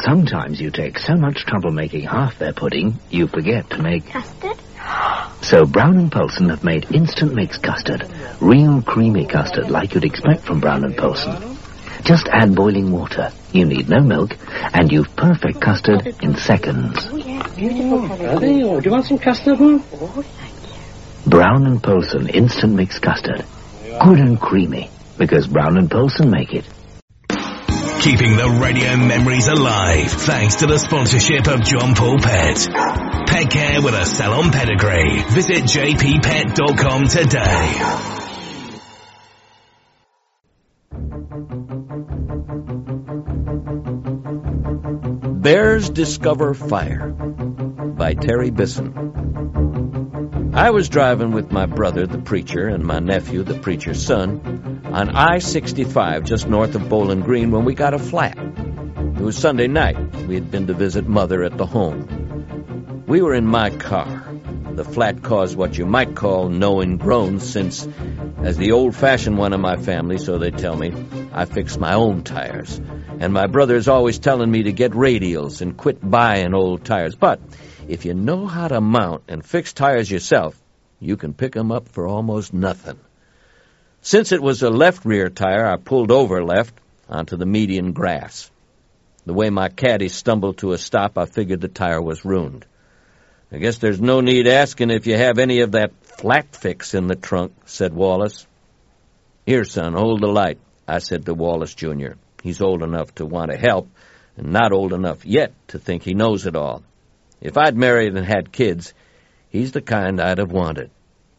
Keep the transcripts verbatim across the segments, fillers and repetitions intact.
Sometimes you take so much trouble making half their pudding, you forget to make... Custard? So Brown and Poulsen have made instant mix custard. Real creamy custard like you'd expect from Brown and Poulsen. Just add boiling water. You need no milk, and you've perfect custard in seconds. Oh, yeah, beautiful. Oh, are they? Oh, do you want some custard, Mum? Oh, thank you. Brown and Poulsen instant mix custard. Good and creamy, because Brown and Poulsen make it. Keeping the radio memories alive thanks to the sponsorship of John Paul Pet. Pet care with a salon pedigree. Visit j p pet dot com today. Bears Discover Fire by Terry Bisson. I was driving with my brother, the preacher, and my nephew, the preacher's son, on I sixty-five just north of Bowling Green when we got a flat. It was Sunday night. We had been to visit Mother at the home. We were in my car. The flat caused what you might call knowing groans since, as the old-fashioned one of my family, so they tell me, I fix my own tires. And my brother's always telling me to get radials and quit buying old tires. But if you know how to mount and fix tires yourself, you can pick 'em up for almost nothing. Since it was a left rear tire, I pulled over left onto the median grass. The way my caddy stumbled to a stop, I figured the tire was ruined. I guess there's no need asking if you have any of that flat fix in the trunk, said Wallace. Here, son, hold the light, I said to Wallace Junior He's old enough to want to help, and not old enough yet to think he knows it all. If I'd married and had kids, he's the kind I'd have wanted.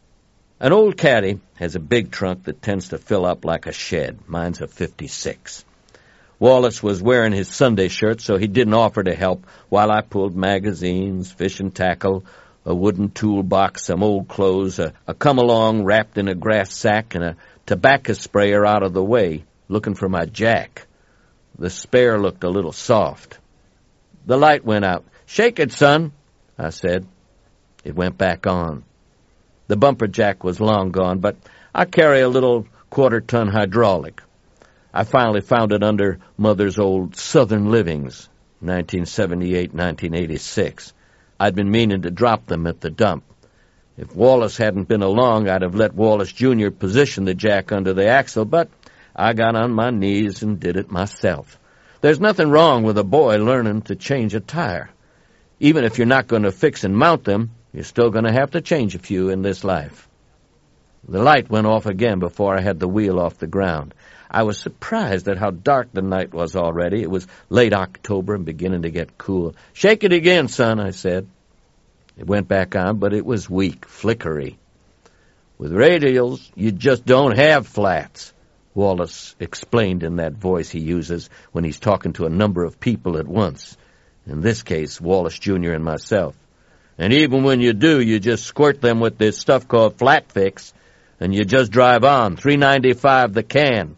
An old caddy has a big trunk that tends to fill up like a shed. Mine's a fifty-six. Wallace was wearing his Sunday shirt, so he didn't offer to help while I pulled magazines, fishing tackle, a wooden toolbox, some old clothes, a, a come-along wrapped in a grass sack, and a tobacco sprayer out of the way, looking for my jack. The spare looked a little soft. The light went out. Shake it, son, I said. It went back on. The bumper jack was long gone, but I carry a little quarter-ton hydraulic. I finally found it under Mother's old Southern Livings, nineteen seventy-eight nineteen eighty-six. I'd been meaning to drop them at the dump. If Wallace hadn't been along, I'd have let Wallace Junior position the jack under the axle, but I got on my knees and did it myself. There's nothing wrong with a boy learning to change a tire. Even if you're not going to fix and mount them, you're still going to have to change a few in this life. The light went off again before I had the wheel off the ground. I was surprised at how dark the night was already. It was late October and beginning to get cool. Shake it again, son, I said. It went back on, but it was weak, flickery. With radials, you just don't have flats, Wallace explained in that voice he uses when he's talking to a number of people at once. In this case, Wallace Junior and myself. And even when you do, you just squirt them with this stuff called Flat Fix, and you just drive on, three ninety-five the can.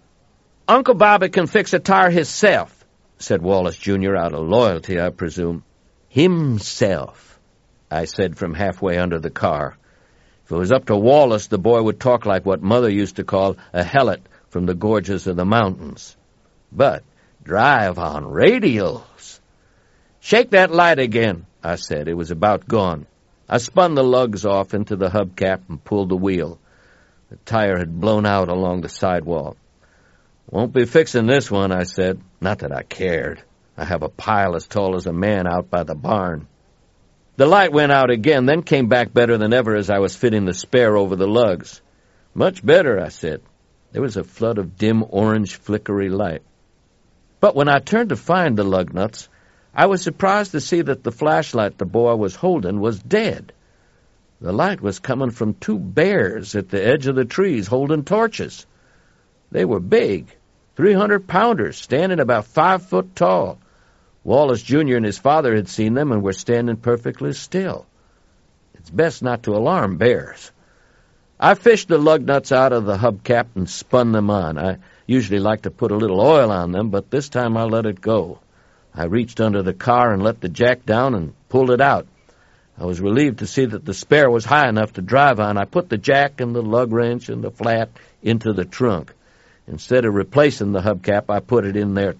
Uncle Bobby can fix a tire himself, said Wallace Junior out of loyalty, I presume. Himself, I said from halfway under the car. If it was up to Wallace, the boy would talk like what Mother used to call a helot from the gorges of the mountains. But drive on radials. Shake that light again, I said. It was about gone. I spun the lugs off into the hubcap and pulled the wheel. The tire had blown out along the sidewall. Won't be fixing this one, I said. Not that I cared. I have a pile as tall as a man out by the barn. The light went out again, then came back better than ever as I was fitting the spare over the lugs. Much better, I said. There was a flood of dim orange flickery light. But when I turned to find the lug nuts, I was surprised to see that the flashlight the boy was holding was dead. The light was coming from two bears at the edge of the trees holding torches. They were big, three hundred pounders, standing about five foot tall. Wallace Junior and his father had seen them and were standing perfectly still. It's best not to alarm bears. I fished the lug nuts out of the hubcap and spun them on. I usually like to put a little oil on them, but this time I let it go. I reached under the car and let the jack down and pulled it out. I was relieved to see that the spare was high enough to drive on. I put the jack and the lug wrench and the flat into the trunk. Instead of replacing the hubcap, I put it in there